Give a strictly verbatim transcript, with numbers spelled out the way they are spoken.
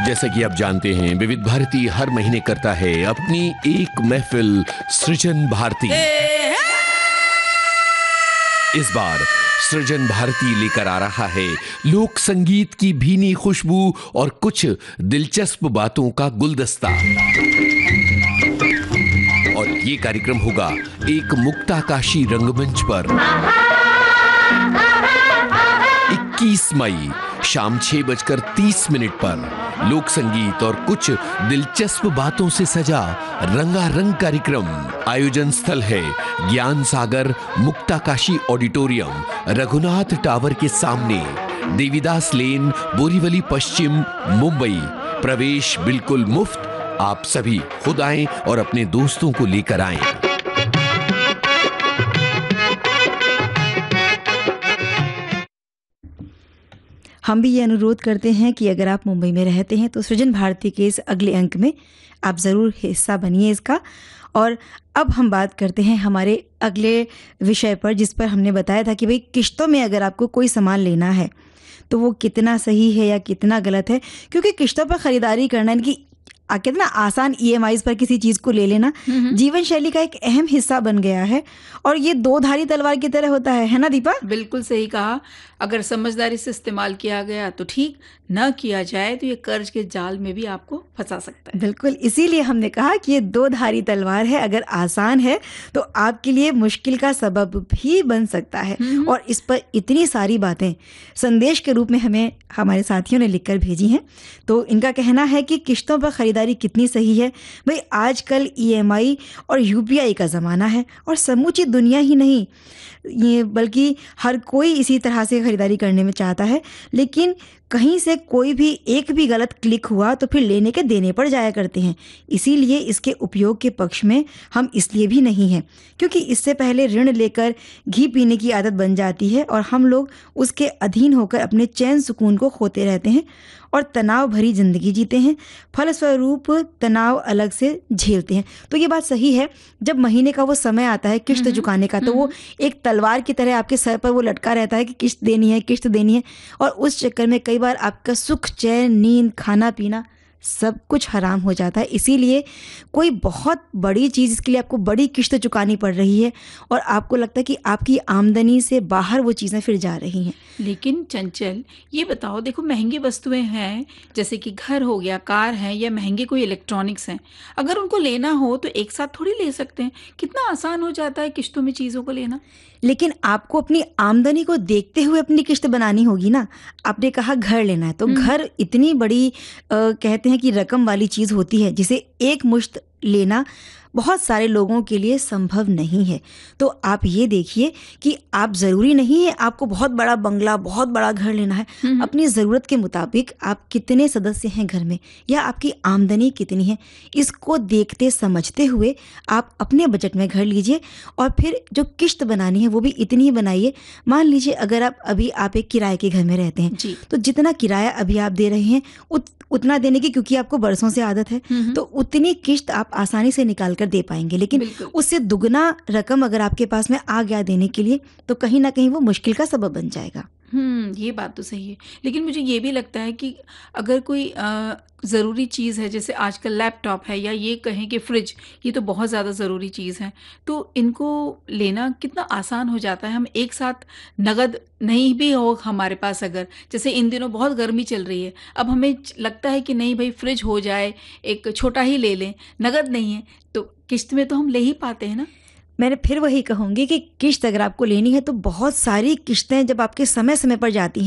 जैसा कि आप जानते हैं, विविध भारती हर महीने करता है अपनी एक महफिल सृजन भारती। इस बार सृजन भारती लेकर आ रहा है लोक संगीत की भीनी खुशबू और कुछ दिलचस्प बातों का गुलदस्ता। और ये कार्यक्रम होगा एक मुक्ताकाशी रंगमंच पर। इक्कीस मई शाम छह बजकर तीस मिनट पर लोक संगीत और कुछ दिलचस्प बातों से सजा रंगारंग कार्यक्रम। आयोजन स्थल है ज्ञान सागर मुक्ताकाशी ऑडिटोरियम, रघुनाथ टावर के सामने, देवीदास लेन, बोरीवली पश्चिम, मुंबई। प्रवेश बिल्कुल मुफ्त। आप सभी खुद आएं और अपने दोस्तों को लेकर आएं। हम भी ये अनुरोध करते हैं कि अगर आप मुंबई में रहते हैं तो सृजन भारती के इस अगले अंक में आप ज़रूर हिस्सा बनिए इसका। और अब हम बात करते हैं हमारे अगले विषय पर, जिस पर हमने बताया था कि भाई किश्तों में अगर आपको कोई सामान लेना है तो वो कितना सही है या कितना गलत है, क्योंकि किश्तों पर ख़रीदारी करना इनकी कितना आसान ईएमआईज़ पर किसी चीज़ को ले लेना जीवन शैली का एक अहम हिस्सा बन गया है। और ये दो धारी तलवार की तरह होता है, है ना दीपा? बिल्कुल सही कहा। अगर समझदारी से इस्तेमाल किया गया तो ठीक, न किया जाए तो ये कर्ज के जाल में भी आपको फंसा सकता है। बिल्कुल, इसीलिए हमने कहा कि ये दो धारी तलवार है। अगर आसान है तो आपके लिए मुश्किल का सबब भी बन सकता है। और इस पर इतनी सारी बातें संदेश के रूप में हमें हमारे साथियों ने लिखकर भेजी हैं। तो इनका कहना है कि किश्तों पर खरीदारी कितनी सही है। भाई आजकल ईएमआई और यूपीआई का ज़माना है और समूची दुनिया ही नहीं ये बल्कि हर कोई इसी तरह से खरीदारी करने में चाहता है। लेकिन कहीं से कोई भी एक भी गलत क्लिक हुआ तो फिर लेने के देने पड़ जाया करते हैं। इसीलिए इसके उपयोग के पक्ष में हम इसलिए भी नहीं हैं क्योंकि इससे पहले ऋण लेकर घी पीने की आदत बन जाती है और हम लोग उसके अधीन होकर अपने चैन सुकून को खोते रहते हैं और तनाव भरी ज़िंदगी जीते हैं। फलस्वरूप तनाव अलग से झेलते हैं। तो ये बात सही है, जब महीने का वो समय आता है किश्त चुकाने का तो वो एक तलवार की तरह आपके सर पर वो लटका रहता है कि किश्त देनी है, किश्त देनी है। और उस चक्कर में कई बार आपका सुख, चैन, नींद, खाना पीना सब कुछ हराम हो जाता है। इसीलिए कोई बहुत बड़ी चीज़, इसके लिए आपको बड़ी किश्त चुकानी पड़ रही है और आपको लगता है कि आपकी आमदनी से बाहर वो चीज़ें फिर जा रही हैं। लेकिन चंचल, ये बताओ, देखो महंगी वस्तुएं हैं जैसे कि घर हो गया, कार है, या महंगे कोई इलेक्ट्रॉनिक्स हैं, अगर उनको लेना हो तो एक साथ थोड़ी ले सकते हैं। कितना आसान हो जाता है किश्तों में चीज़ों को लेना। लेकिन आपको अपनी आमदनी को देखते हुए अपनी किश्त बनानी होगी ना। आपने कहा घर लेना है तो घर इतनी बड़ी आ, कहते हैं कि रकम वाली चीज़ होती है जिसे एक मुश्त लेना बहुत सारे लोगों के लिए संभव नहीं है। तो आप ये देखिए कि आप ज़रूरी नहीं है आपको बहुत बड़ा बंगला, बहुत बड़ा घर लेना है। अपनी ज़रूरत के मुताबिक आप कितने सदस्य हैं घर में या आपकी आमदनी कितनी है, इसको देखते समझते हुए आप अपने बजट में घर लीजिए और फिर जो किश्त बनानी है वो भी इतनी ही बनाइए। मान लीजिए अगर आप अभी आप एक किराए के घर में रहते हैं तो जितना किराया अभी आप दे रहे हैं उत, उतना देने की, क्योंकि आपको बरसों से आदत है, तो उतनी किश्त आप आसानी से निकाल कर दे पाएंगे। लेकिन उससे दुगना रकम अगर आपके पास में आ गया देने के लिए तो कहीं ना कहीं वो मुश्किल का सबब बन जाएगा। हम्म ये बात तो सही है। लेकिन मुझे ये भी लगता है कि अगर कोई आ, ज़रूरी चीज़ है, जैसे आजकल लैपटॉप है या ये कहें कि फ्रिज, ये तो बहुत ज़्यादा ज़रूरी चीज़ है, तो इनको लेना कितना आसान हो जाता है। हम एक साथ नगद नहीं भी हो हमारे पास, अगर जैसे इन दिनों बहुत गर्मी चल रही है, अब हमें लगता है कि नहीं भाई फ्रिज हो जाए, एक छोटा ही ले लें, नगद नहीं है, तो किश्त में तो हम ले ही पाते हैं ना। मैंने फिर वही कहूँगी कि किश्त अगर आपको लेनी है तो बहुत सारी किश्तें जब आपके समय समय पर जाती हैं